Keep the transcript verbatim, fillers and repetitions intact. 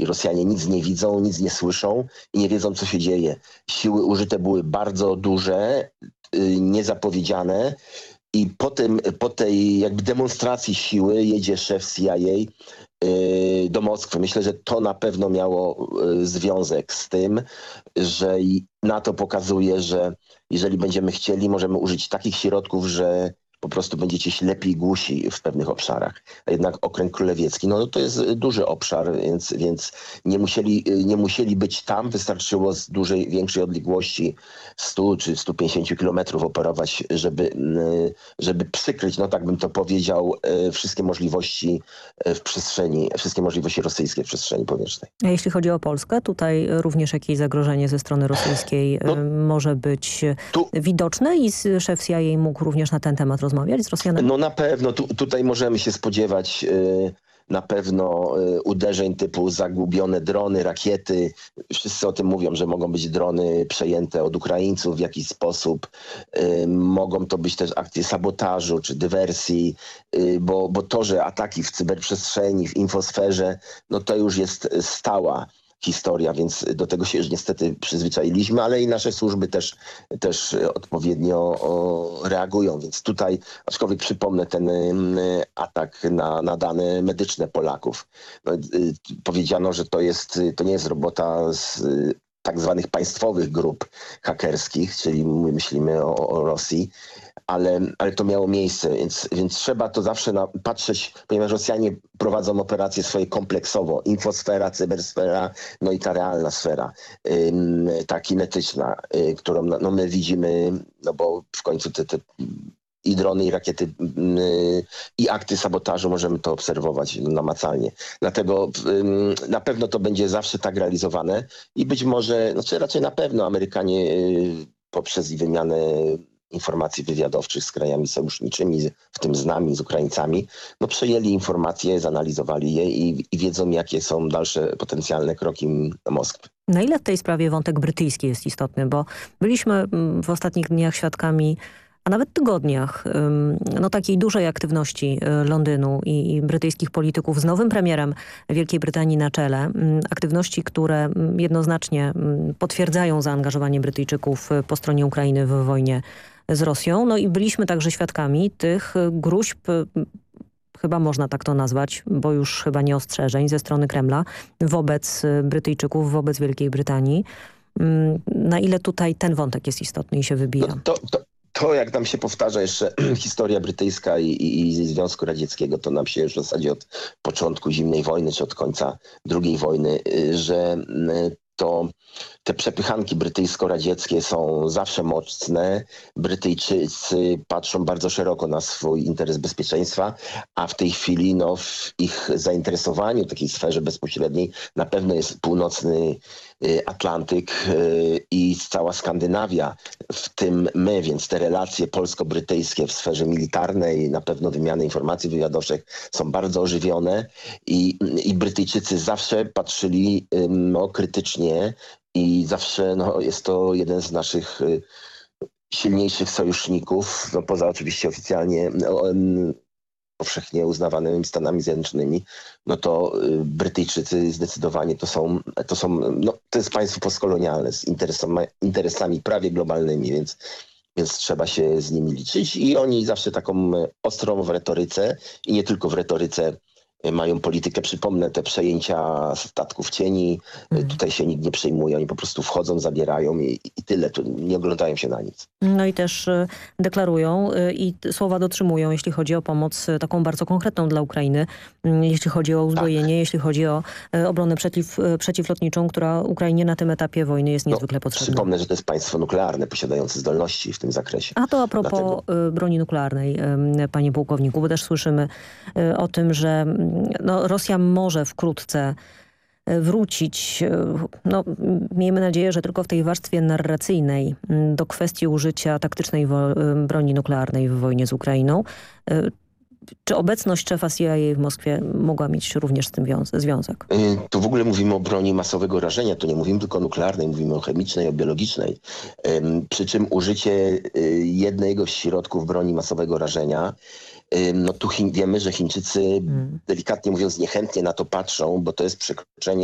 i Rosjanie nic nie widzą, nic nie słyszą i nie wiedzą, co się dzieje. Siły użyte były bardzo duże, niezapowiedziane i po, tym, po tej jakby demonstracji siły jedzie szef C I A do Moskwy. Myślę, że to na pewno miało związek z tym, że NATO pokazuje, że jeżeli będziemy chcieli, możemy użyć takich środków, że po prostu będziecie się lepiej głusi w pewnych obszarach. A jednak okręg królewiecki, no to jest duży obszar, więc, więc nie, musieli, nie musieli być tam. Wystarczyło z dużej, większej odległości stu czy stu pięćdziesięciu kilometrów operować, żeby, żeby przykryć, no tak bym to powiedział, wszystkie możliwości w przestrzeni, wszystkie możliwości rosyjskie w przestrzeni powietrznej. A jeśli chodzi o Polskę, tutaj również jakieś zagrożenie ze strony rosyjskiej no, może być tu... widoczne i szef C I A mógł również na ten temat rozmawiać z Rosjanami? No na pewno. Tu, tutaj możemy się spodziewać yy, na pewno yy, uderzeń typu zagubione drony, rakiety. Wszyscy o tym mówią, że mogą być drony przejęte od Ukraińców w jakiś sposób. Yy, mogą to być też akcje sabotażu czy dywersji, yy, bo, bo to, że ataki w cyberprzestrzeni, w infosferze, no to już jest stała historia, więc do tego się już niestety przyzwyczailiśmy, ale i nasze służby też, też odpowiednio reagują. Więc tutaj, aczkolwiek przypomnę ten atak na, na dane medyczne Polaków. No, powiedziano, że to jest, to nie jest robota z tak zwanych państwowych grup hakerskich, czyli myślimy o, o Rosji, ale, ale to miało miejsce, więc, więc trzeba to zawsze na, patrzeć, ponieważ Rosjanie prowadzą operacje swoje kompleksowo. Infosfera, cybersfera, no i ta realna sfera, ym, ta kinetyczna, y, którą no, my widzimy, no bo w końcu te, te i drony, i rakiety, yy, i akty sabotażu możemy to obserwować namacalnie. Dlatego yy, na pewno to będzie zawsze tak realizowane i być może, znaczy raczej na pewno Amerykanie yy, poprzez wymianę informacji wywiadowczych z krajami sojuszniczymi, w tym z nami, z Ukraińcami, no przejęli informacje, zanalizowali je i, i wiedzą, jakie są dalsze potencjalne kroki do Moskwy. Na ile w tej sprawie wątek brytyjski jest istotny? Bo byliśmy w ostatnich dniach świadkami, a nawet tygodniach, no takiej dużej aktywności Londynu i, i brytyjskich polityków z nowym premierem Wielkiej Brytanii na czele. Aktywności, które jednoznacznie potwierdzają zaangażowanie Brytyjczyków po stronie Ukrainy w wojnie z Rosją. No i byliśmy także świadkami tych gruźb, chyba można tak to nazwać, bo już chyba nie ostrzeżeń ze strony Kremla wobec Brytyjczyków, wobec Wielkiej Brytanii. Na ile tutaj ten wątek jest istotny i się wybija? No to, to... To, jak nam się powtarza jeszcze historia brytyjska i, i, i Związku Radzieckiego, to nam się już w zasadzie od początku zimnej wojny, czy od końca drugiej wojny, że to te przepychanki brytyjsko-radzieckie są zawsze mocne. Brytyjczycy patrzą bardzo szeroko na swój interes bezpieczeństwa, a w tej chwili no, w ich zainteresowaniu w takiej sferze bezpośredniej na pewno jest północny Atlantyk i cała Skandynawia, w tym my, więc te relacje polsko-brytyjskie w sferze militarnej, na pewno wymiany informacji wywiadowczych są bardzo ożywione i, i Brytyjczycy zawsze patrzyli no, krytycznie i zawsze no, jest to jeden z naszych silniejszych sojuszników, no, poza oczywiście oficjalnie no, powszechnie uznawanymi Stanami Zjednoczonymi, no to Brytyjczycy zdecydowanie to są, to są, no to jest państwo postkolonialne z interesami, interesami prawie globalnymi, więc, więc trzeba się z nimi liczyć i oni zawsze taką ostrą w retoryce i nie tylko w retoryce mają politykę, przypomnę, te przejęcia statków cieni, mm. tutaj się nikt nie przejmuje, oni po prostu wchodzą, zabierają i, i tyle, tu nie oglądają się na nic. No i też deklarują i słowa dotrzymują, jeśli chodzi o pomoc taką bardzo konkretną dla Ukrainy, jeśli chodzi o uzbrojenie, tak. jeśli chodzi o obronę przeciw, przeciwlotniczą, która Ukrainie na tym etapie wojny jest niezwykle no, potrzebna. Przypomnę, że to jest państwo nuklearne, posiadające zdolności w tym zakresie. A to a propos Dlatego... broni nuklearnej, panie pułkowniku, bo też słyszymy o tym, że no, Rosja może wkrótce wrócić, no, miejmy nadzieję, że tylko w tej warstwie narracyjnej, do kwestii użycia taktycznej broni nuklearnej w wojnie z Ukrainą. Czy obecność szefa C I A w Moskwie mogła mieć również z tym związek? Tu w ogóle mówimy o broni masowego rażenia, to nie mówimy tylko o nuklearnej, mówimy o chemicznej, o biologicznej. Przy czym użycie jednego z środków broni masowego rażenia, no tu Chin, wiemy, że Chińczycy, hmm. delikatnie mówiąc, niechętnie na to patrzą, bo to jest przekroczenie